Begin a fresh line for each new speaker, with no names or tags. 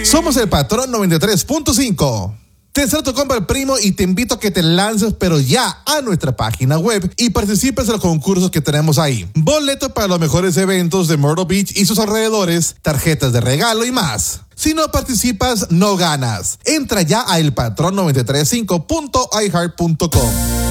Somos el Patrón 93.5. Te deseo tu compra, primo, y te invito a que te lances, pero ya, a nuestra página web y participes en los concursos que tenemos ahí. Boletos para los mejores eventos de Myrtle Beach y sus alrededores, tarjetas de regalo y más. Si no participas, no ganas. Entra ya a elpatrón935.iheart.com.